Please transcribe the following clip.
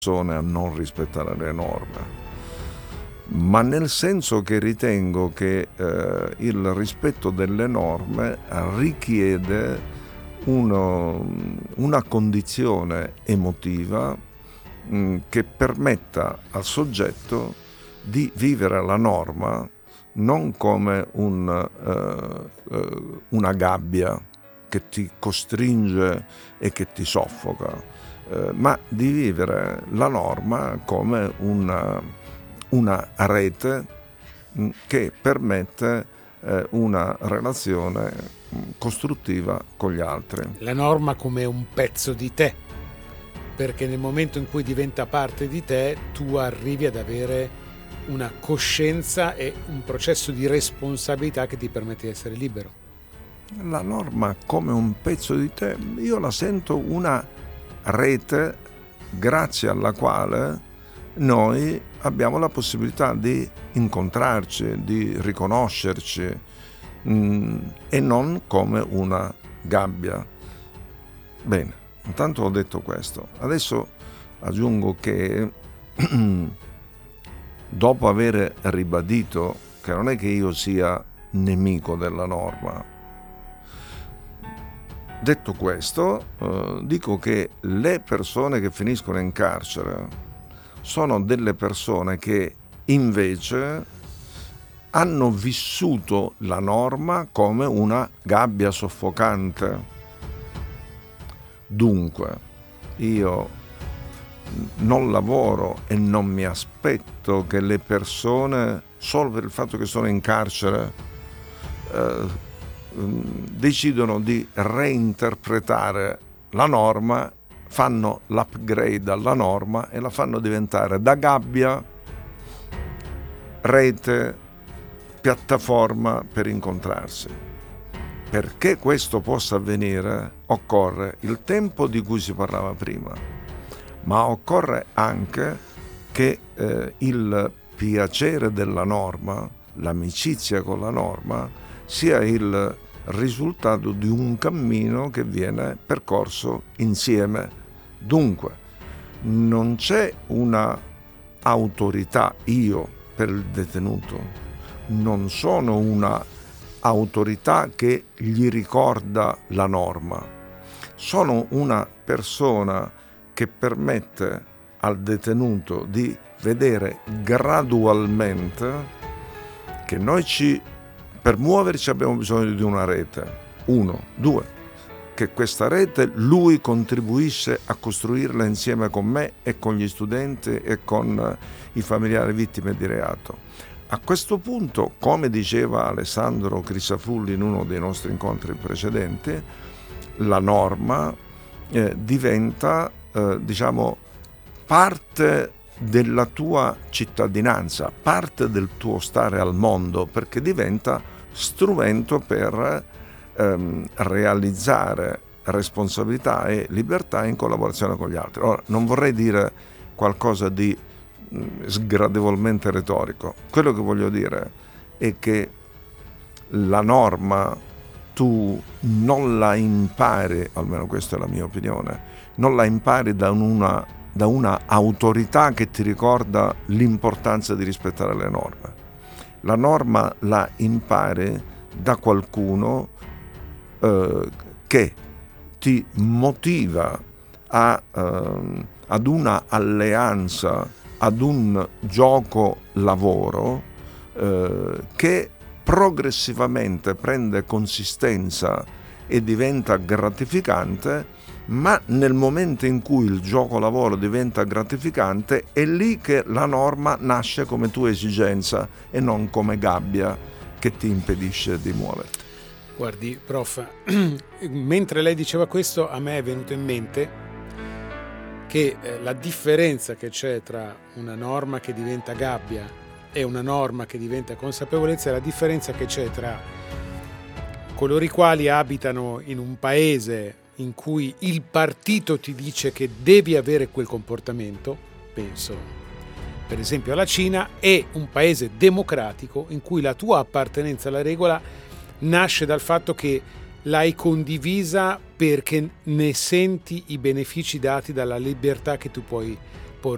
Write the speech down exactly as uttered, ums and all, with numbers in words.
persone a non rispettare le norme, ma nel senso che ritengo che eh, il rispetto delle norme richiede uno, una condizione emotiva mh, che permetta al soggetto di vivere la norma non come un, uh, uh, una gabbia che ti costringe e che ti soffoca, uh, ma di vivere la norma come una, una rete mh, che permette uh, una relazione mh, costruttiva con gli altri. La norma come un pezzo di te, perché nel momento in cui diventa parte di te, tu arrivi ad avere una coscienza e un processo di responsabilità che ti permette di essere libero. La norma come un pezzo di te, io la sento una rete grazie alla quale noi abbiamo la possibilità di incontrarci, di riconoscerci mh, e non come una gabbia. Bene, intanto ho detto questo. Adesso aggiungo che dopo aver ribadito che non è che io sia nemico della norma, detto questo, eh, dico che le persone che finiscono in carcere sono delle persone che invece hanno vissuto la norma come una gabbia soffocante. Dunque, io non lavoro e non mi aspetto che le persone, solo per il fatto che sono in carcere, eh, decidono di reinterpretare la norma, fanno l'upgrade alla norma e la fanno diventare da gabbia rete, piattaforma per incontrarsi. Perché questo possa avvenire occorre il tempo di cui si parlava prima, ma occorre anche che eh, il piacere della norma, l'amicizia con la norma, sia il risultato di un cammino che viene percorso insieme. Dunque, non c'è una autorità, io per il detenuto, non sono una autorità che gli ricorda la norma, sono una persona che permette al detenuto di vedere gradualmente che noi ci, per muoverci abbiamo bisogno di una rete, uno, due, che questa rete lui contribuisce a costruirla insieme con me e con gli studenti e con i familiari vittime di reato. A questo punto, come diceva Alessandro Crisafulli in uno dei nostri incontri precedenti, la norma eh, diventa Eh, diciamo parte della tua cittadinanza, parte del tuo stare al mondo, perché diventa strumento per ehm, realizzare responsabilità e libertà in collaborazione con gli altri. Ora, non vorrei dire qualcosa di mh, sgradevolmente retorico. Quello che voglio dire è che la norma tu non la impari, almeno questa è la mia opinione, non la impari da una, da una autorità che ti ricorda l'importanza di rispettare le norme. La norma la impari da qualcuno eh, che ti motiva a, eh, ad una alleanza, ad un gioco lavoro eh, che progressivamente prende consistenza e diventa gratificante, ma nel momento in cui il gioco lavoro diventa gratificante è lì che la norma nasce come tua esigenza e non come gabbia che ti impedisce di muoverti. Guardi, prof, mentre lei diceva questo a me è venuto in mente che eh, la differenza che c'è tra una norma che diventa gabbia e una norma che diventa consapevolezza è la differenza che c'è tra coloro i quali abitano in un paese in cui il partito ti dice che devi avere quel comportamento, penso per esempio alla Cina, e un paese democratico in cui la tua appartenenza alla regola nasce dal fatto che l'hai condivisa perché ne senti i benefici dati dalla libertà che tu puoi